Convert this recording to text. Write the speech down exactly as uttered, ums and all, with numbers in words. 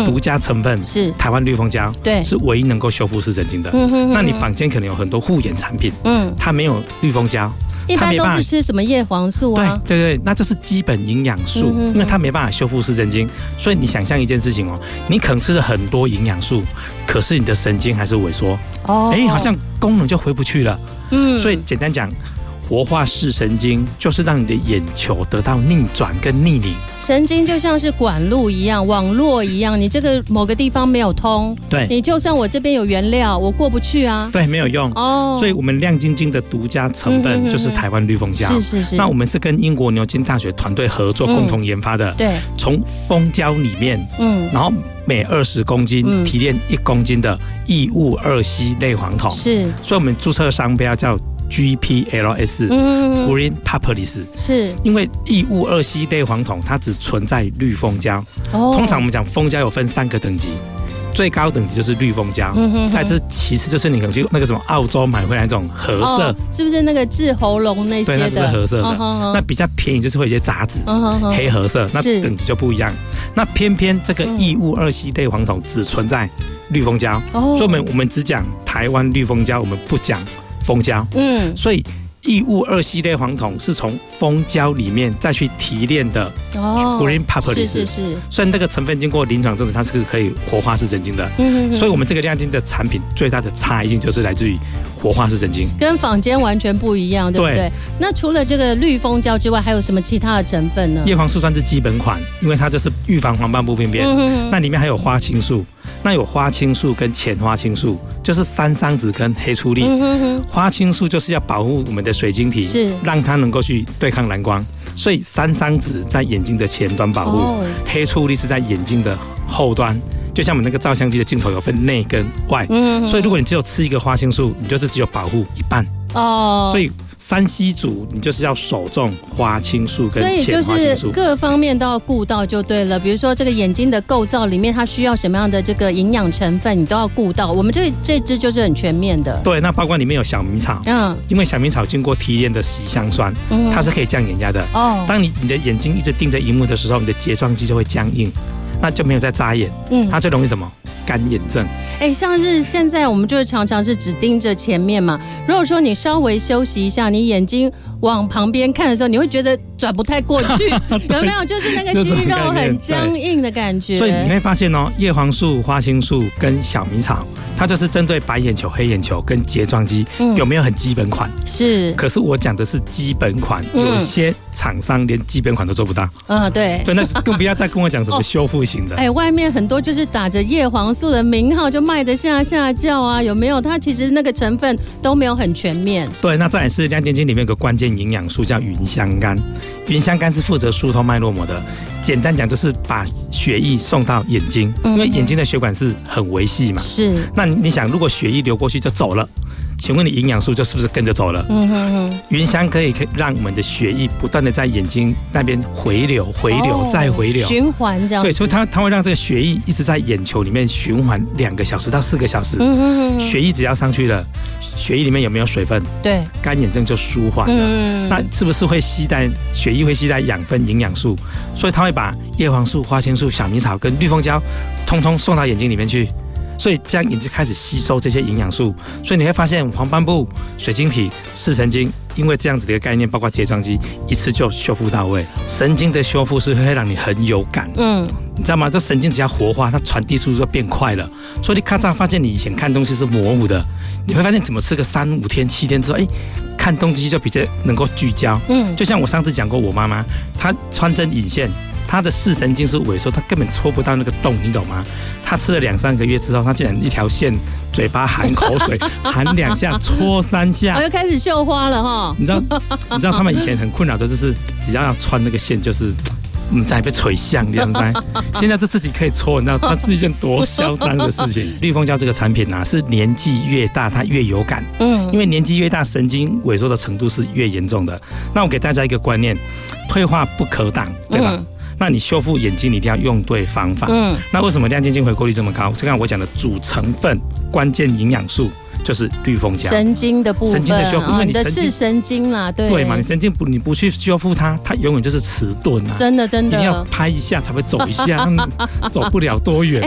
独家成分是台湾绿蜂胶， 对， 是唯一能够修复视神经的。 嗯哼哼哼， 那你坊间可能有很多护眼产品， 嗯， 它没有绿蜂胶， 一般都是吃什么叶黄素啊？ 对对对，那就是基本营养素， 嗯哼哼， 因为它没办法修复视神经，所以你想象一件事情哦，你可能吃了很多营养素，可是你的神经还是萎缩， 哦， 哎，好像功能就回不去了。 嗯， 所以简单讲，活化视神经就是让你的眼球得到逆转跟逆龄。 神经就像是管路一样，网络一样，你这个某个地方没有通， 对， 你就算我这边有原料，我过不去啊， 对，没有用哦。所以我们亮晶晶的独家成分就是台湾绿蜂胶， 是是是。 那我们是跟英国牛津大学团队合作共同研发的， 对，从蜂胶里面，嗯，然后每二十公斤提炼一公斤的异戊二烯类黄酮，是，所以我们注册商标叫G P L S、嗯、Green Propolis， 是因为异戊二烯类黄酮它只存在绿蜂胶、哦、通常我们讲蜂胶有分三个等级，最高等级就是绿蜂胶，嗯、哼哼再这其次就是你可能去那个什么澳洲买回来那种褐色、哦、是不是那个治喉咙那些的？对，那是褐色的、哦、那比较便宜就是会有一些杂质、哦、黑褐色，那等级就不一样。那偏偏这个异戊二烯类黄酮只存在绿蜂胶、哦、所以我们我们只讲台湾绿蜂胶，我们不讲蜂胶，嗯，所以异戊二烯类黄酮是从蜂胶里面再去提炼的 Green Propolis， 是是是，所以这个成分经过临床证实，它是可以活化视神经的。嗯，所以我们这个亮晶的产品最大的差异就是来自于活化视神经，跟坊间完全不一样，对不对？对。那除了这个绿蜂胶之外，还有什么其他的成分呢？叶黄素算是基本款，因为它就是预防黄斑部病变，嗯，那里面还有花青素。那有花青素跟前花青素，就是三桑子跟黑醋栗。嗯、哼哼花青素就是要保护我们的水晶体，是让它能够去对抗蓝光，所以三桑子在眼睛的前端保护，哦、黑醋栗是在眼睛的后端。就像我们那个照相机的镜头有分内跟外，嗯、所以如果你只有吃一个花青素，你就是只有保护一半。哦，所以三 C 组你就是要首重花青素跟前花青素，所以就是各方面都要顾到就对了。比如说这个眼睛的构造里面，它需要什么样的这个营养成分，你都要顾到。我们这这支就是很全面的。对，那包括里面有小米草，嗯，因为小米草经过提炼的烯香酸，嗯，它是可以降眼压的。哦，当你你的眼睛一直盯着荧幕的时候，你的睫状肌就会僵硬，那就没有在眨眼，嗯，它最容易什么？干眼症。哎，像是现在我们就是常常是只盯着前面嘛。如果说你稍微休息一下，你眼睛往旁边看的时候，你会觉得转不太过去，有没有？就是那个肌肉很僵硬的感觉。所以你会发现哦，叶黄素、花青素跟小米草，它就是针对白眼球、黑眼球跟睫状肌，嗯、有没有很基本款？是。可是我讲的是基本款，嗯、有些厂商连基本款都做不到。嗯，对。对，那更不要再跟我讲什么修复型的。哎、哦，外面很多就是打着叶黄素的名号就卖得下下叫啊，有没有？它其实那个成分都没有很全面。对，那再来是亮晶晶里面有个关键营养素叫芸香苷，芸香苷是负责疏通脉络膜的。简单讲就是把血液送到眼睛，因为眼睛的血管是很微细嘛。是。那你想，如果血液流过去就走了，请问你营养素就是不是跟着走了？嗯哼哼。芸香可以让我们的血液不断的在眼睛那边回流、回流、哦、再回流，循环这样。对，所以它它会让这个血液一直在眼球里面循环两个小时到四个小时。嗯哼哼。血液只要上去了，血液里面有没有水分？对，干眼症就舒缓了。嗯。那是不是会携带血液会携带养分、营养素？所以它会把叶黄素、花青素、小米草跟绿蜂胶，通通送到眼睛里面去。所以这样眼睛开始吸收这些营养素，所以你会发现黄斑部、水晶体、视神经，因为这样子的一个概念，包括睫状肌，一次就修复到位。神经的修复是会让你很有感，嗯，你知道吗？这神经只要活化，它传递速度就变快了。所以你咔嚓发现你以前看东西是模糊的，你会发现怎么吃个三五天、七天之后，哎，看东西就比较能够聚焦。嗯，就像我上次讲过，我妈妈她穿针引线。他的视神经是萎缩，他根本戳不到那个洞，你懂吗？他吃了两三个月之后，他竟然一条线，嘴巴含口水，含两下，戳三下，我又开始绣花了哈。你知道，你知道他们以前很困扰的就是，只要要穿那个线，就是嗯，在被垂像这样子。现在这自己可以戳，你知道，它是一件多嚣张的事情。绿蜂胶这个产品啊，是年纪越大它越有感，嗯，因为年纪越大，神经萎缩的程度是越严重的。那我给大家一个观念，退化不可挡，对吧？嗯，那你修复眼睛，你一定要用对方法。嗯，那为什么亮晶晶回购率这么高？就刚才我讲的主成分关键营养素就是绿蜂胶，神经的部分，神经的修复，因为你的视神经啦，对对嘛，你神经不你不去修复它，它永远就是迟钝啊，真的真的，一定要拍一下才会走一下，走不了多远。